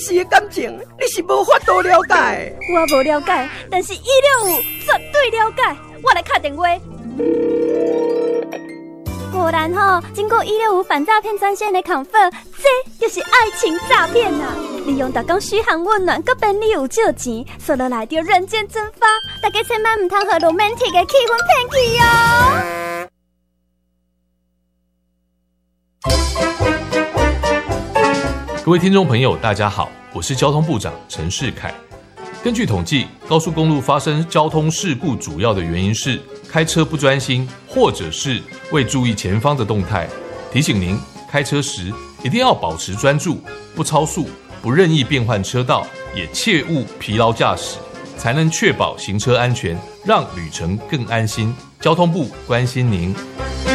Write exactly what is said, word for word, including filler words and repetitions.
时的感情，你是无法度了解。 我无了解，但是一六五绝对了解。我来打电话。果然吼、哦，经过一六五反诈骗专线的confirm，这就是爱情诈骗呐！利用大家嘘寒问暖，搁便利有借钱，说落来就人间蒸发。大家千万唔通和 romantic 的气氛骗去哦。 各位听众朋友，大家好，我是交通部长陈世凯。根据统计，高速公路发生交通事故主要的原因是开车不专心，或者是未注意前方的动态。提醒您，开车时一定要保持专注，不超速，不任意变换车道，也切勿疲劳驾驶，才能确保行车安全，让旅程更安心。交通部关心您。